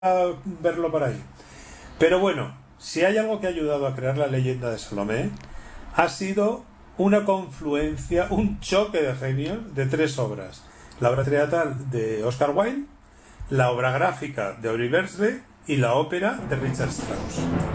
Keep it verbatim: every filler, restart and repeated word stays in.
verlo por ahí. Pero bueno, si hay algo que ha ayudado a crear la leyenda de Salomé, ha sido una confluencia, un choque de genios de tres obras: la obra teatral de Oscar Wilde, la obra gráfica de Henri Bergerac y la ópera de Richard Strauss.